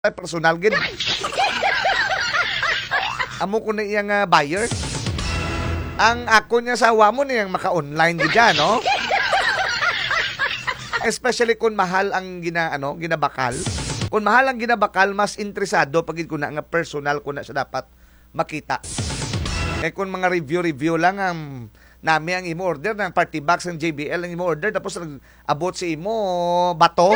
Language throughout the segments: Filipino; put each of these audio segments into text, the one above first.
personal gid. Amo ko na iyang buyer. Ang ako niya sa awa mo niyang maka-online gid dyan, no? Especially kung mahal ang ginabakal. Kung mahal ang ginabakal, mas interesado pagid ko na nga personal ko na siya dapat makita. Eh kung mga review lang ang nami ang imo order ng party box ng JBL ang imo order tapos abot si imo bato.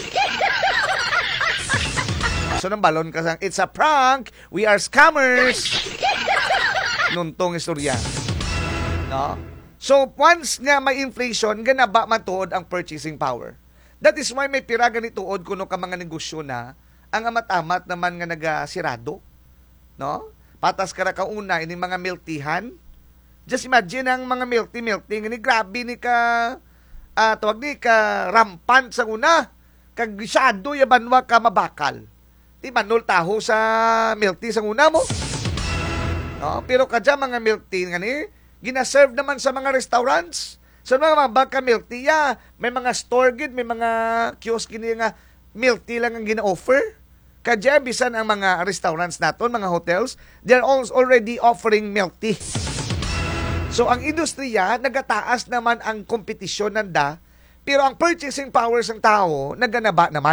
So nang balon ka sang, it's a prank, we are scammers. Nuntong istorya. No? So once nga may inflation, ganaba matuod ang purchasing power. That is why may pira ganituod kuno ka mga negosyo na ang amat-amat naman nga nagasirado. No? Patas ka ra kauna ini mga miltihan. Just imagine ang mga milty ni grabe ni ka tawag ni ka rampant sa una. Kag gisado yabanwa ka mabakal. Di manol taho sa milk tea sa una mo. No? Pero kadya mga milk tea nga ni, ginaserve naman sa mga restaurants. Sa mga baka milk tea, may mga store gid, may mga kiosk gini nga milk tea lang ang gina-offer. Kadya bisan ang mga restaurants naton, mga hotels, they're already offering milk tea. So ang industriya, nagataas naman ang kompetisyon nanda, pero ang purchasing powers ng tao, naganaba naman.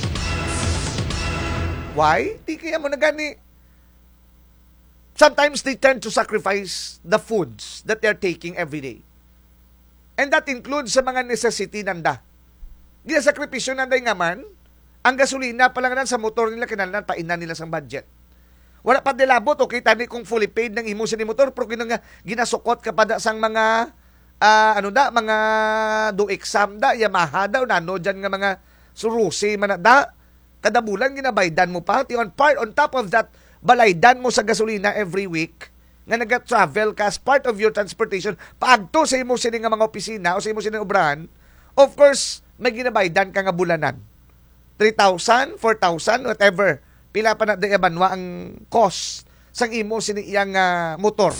Why? Di kaya mo na gani. Sometimes they tend to sacrifice the foods that they're taking every day. And that includes sa mga necessity nanda. Ginasakripisyo nanda nga man, ang gasolina pa lang sa motor nila, kinalan, painan nila sa budget. Wala pa dilabot, okay, tani kung fully paid ng imo sa ni motor, pero ginasukot ka pa da sang mga, mga do exam da, Yamaha da, nano dyan nga mga surusi man da. Kada bulan ginabaydan mo pa. On top of that, balaydan mo sa gasolina every week nga nag-travel ka as part of your transportation paagto sa imo sini nga mga opisina o sa imo sini obrahan. Of course, may ginabaydan ka nga bulanan. 3,000, 4,000, whatever. Pila pa na banwa ang cost sang imo sini iyang motor.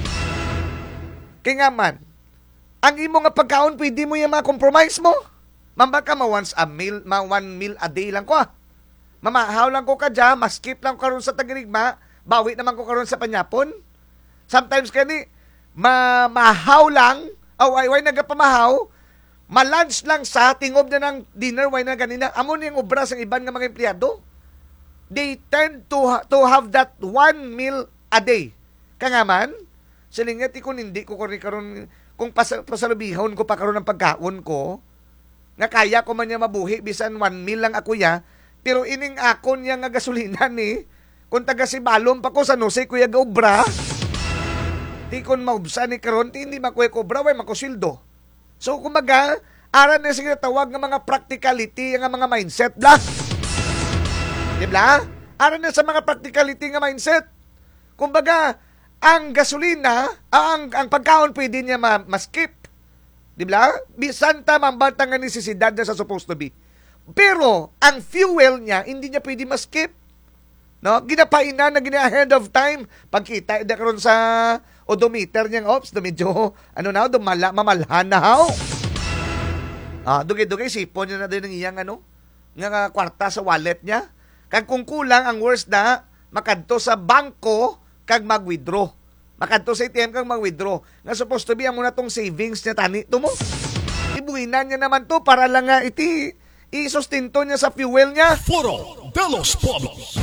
Kaya nga man, ang imo nga pagkaon pwede mo yung ma-compromise mo. Mamba ka once a meal, one meal a day lang ko. Mamahaw lang ko kadya, maskip lang ko karon sa Tagirigma, bawi naman ko karon sa Panyapon. Sometimes kani, mahaw lang, way nagapamahaw, ma-lunch lang sa, tingob na ng dinner, way na ganina, amo niyang obras ang iban nga mga empleyado. They tend to have that one meal a day. Kangaman, silingat kung hindi ko karon kung pasalubihon ko pa karon ng pagkaon ko, nga kaya ko man niya mabuhi, bisan one meal lang ako ya, pero ining akon niya nga gasolina ni, kung taga si Balom pa ko sa Nose, kuya gaubra, di kon maubsa ni karon, hindi makuya kobra, way makusildo. So, kumaga, aran na sige tawag ng mga practicality, ng mga mindset, blah. Diba? Aran na sa mga practicality nga mindset. Kumbaga, ang gasolina, ang pagkaon pwede niya maskip. Diba? Bisan tamang nga nisisidad na sa supposed to be. Pero, ang fuel niya, hindi niya pwede maskip. No? Ginapainan na ahead of time. Pagkita, karon sa odometer niyang, medyo, mamalhan na how. Dugay-dugay, sipon niya na din ng iyang, nga kwarta sa wallet niya. Kag kung kulang, ang worst na, makadto sa bangko, kag mag-withdraw. Makadto sa ATM kag mag-withdraw. Nga supposed to be, ang muna tong savings niya, tani, ito mo. Ibuhinan niya naman to para lang nga isustinto niya sa fuel niya. Foro de los Pueblos.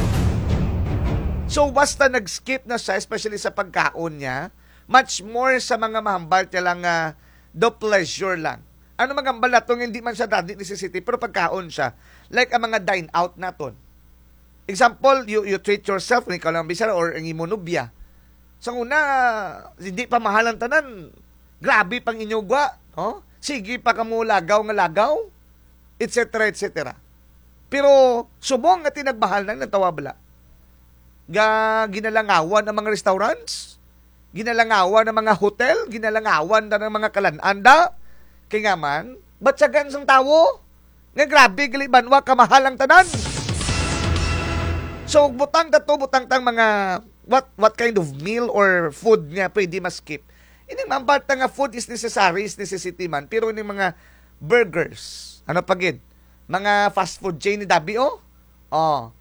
So, basta nag-skip na siya, especially sa pagkaon niya, much more sa mga mahambal niya lang the pleasure lang. Ano magambal na itong hindi man siya daddy necessity, pero pagkaon siya. Like ang mga dine out naton. Example, you treat yourself, ikaw lang bisara or ang imonubya. Sa una, hindi pa mahal ang tanan. Grabe pang inyugwa. Sige pa kamo lagaw nga lagaw. Etc. etc. Pero subong nga tinagbahal na natawabla. Ginalangawan ng mga restaurants, ginalangawan ng mga hotel, ginalangawan na ng mga kalananda. Kaya nga man, batsagan sang tawo, nga grabe galibanwa kamahal ang tanan. So butang mga what kind of meal or food nga pwede maskip. Ining mambata nga food is necessary, is necessity man, pero ining mga burgers, ano pagid? Mga fast food chain ni Dabi,